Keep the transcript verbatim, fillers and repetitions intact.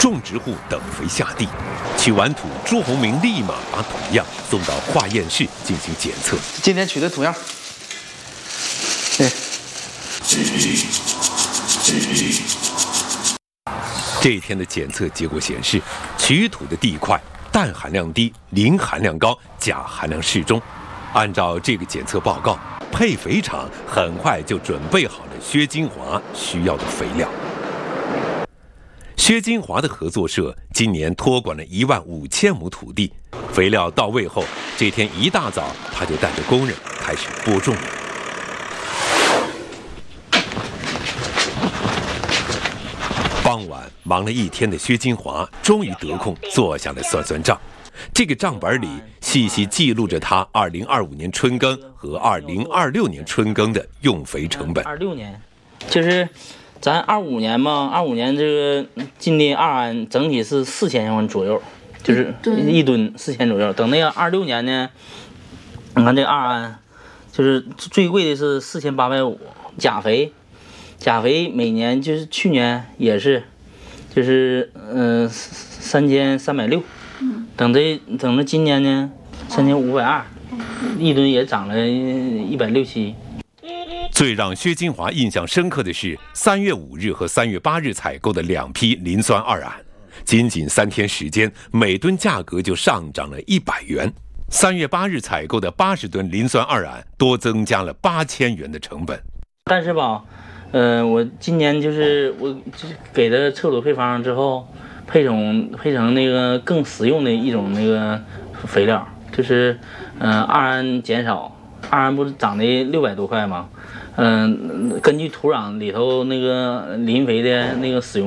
种植户等肥下地，取完土，朱洪明立马把土样送到化验室进行检测。 今天取的土样，对。 这一天的检测结果显示，取土的地块氮含量低，磷含量高，钾含量适中。按照这个检测报告，配肥厂很快就准备好了薛金华需要的肥料。薛金华的合作社今年托管了一万五千亩土地，肥料到位后，这天一大早他就带着工人开始播种了。傍晚忙了一天的薛金华终于得空坐下来算算账。这个账本里细细记录着他二零二五年春耕和二零二六年春耕的用肥成本。 二六年，就是咱二五年嘛，二五年这个进的二安整体是四千万左右，就是一吨四千左右。等那个二六年呢，你看这个二安，就是最贵的是四千八百五，钾肥，钾肥每年就是去年也是，就是嗯三千三百六。等这等着今年呢，三千五百二，一吨也涨了一百六七。 最让薛金华印象深刻的是三月五日和三月八日采购的两批磷酸二铵，仅仅三天时间，每吨价格就上涨了一百元。三月八日采购的八十吨磷酸二铵多增加了八千元的成本。 但是吧，呃，我今年就是我就是给的测土配方之后。配成配成那个更实用的一种那个肥料，就是，嗯、呃，二铵减少，二铵不是涨的六百多块吗？嗯、呃，根据土壤里头那个磷肥的那个使用。